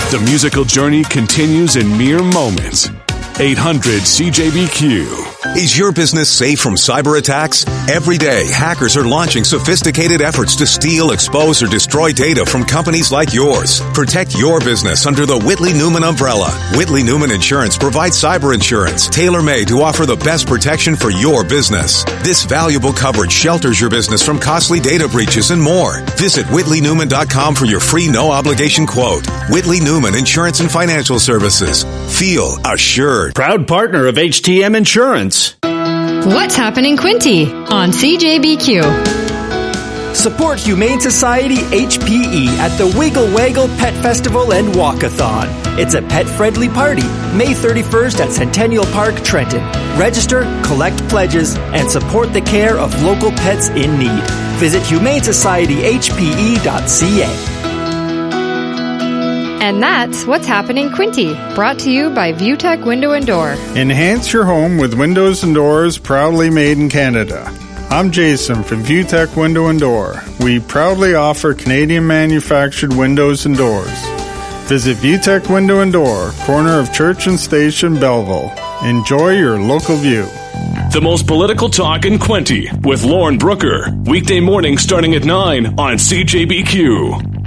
The musical journey continues in mere moments. 800 CJBQ. Is your business safe from cyber attacks? Every day, hackers are launching sophisticated efforts to steal, expose, or destroy data from companies like yours. Protect your business under the Whitley Newman umbrella. Whitley Newman Insurance provides cyber insurance tailor-made to offer the best protection for your business. This valuable coverage shelters your business from costly data breaches and more. Visit WhitleyNewman.com for your free no-obligation quote. Whitley Newman Insurance and Financial Services. Feel assured. Proud partner of HTM Insurance. What's happening, Quinty, on CJBQ? Support Humane Society HPE at the Wiggle Waggle Pet Festival and Walkathon. It's a pet-friendly party, May 31st at Centennial Park, Trenton. Register, collect pledges, and support the care of local pets in need. Visit humanesocietyhpe.ca. And that's What's Happening, Quinty, brought to you by ViewTech Window and Door. Enhance your home with windows and doors proudly made in Canada. I'm Jason from ViewTech Window and Door. We proudly offer Canadian manufactured windows and doors. Visit ViewTech Window and Door, corner of Church and Station, Belleville. Enjoy your local view. The most political talk in Quinty with Lauren Brooker. Weekday morning starting at 9 on CJBQ.